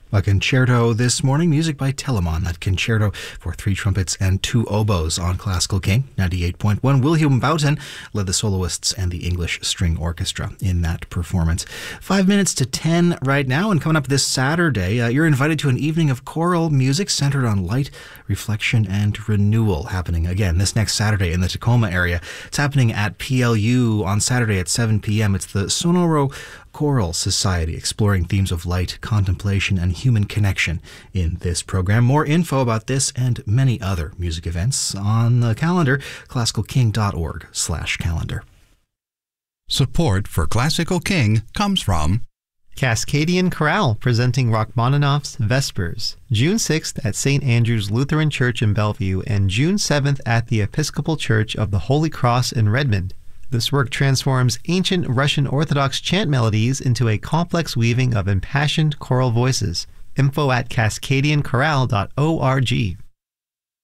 A concerto this morning, music by Telemann, that concerto for 3 trumpets and 2 oboes on Classical King 98.1. Wilhelm Boughton led the soloists and the English String Orchestra in that performance. 5 minutes to 10 right now, and coming up this Saturday, you're invited to an evening of choral music centered on light, reflection, and renewal, happening again this next Saturday in the Tacoma area. It's happening at PLU on Saturday at 7 p.m. It's the Sonoro Choral Society, exploring themes of light, contemplation, and human connection in this program. More info about this and many other music events on the calendar, classicalking.org/calendar. Support for Classical King comes from Cascadian Chorale, presenting Rachmaninoff's Vespers, June 6th at St. Andrew's Lutheran Church in Bellevue and June 7th at the Episcopal Church of the Holy Cross in Redmond. This work transforms ancient Russian Orthodox chant melodies into a complex weaving of impassioned choral voices. Info at cascadianchorale.org.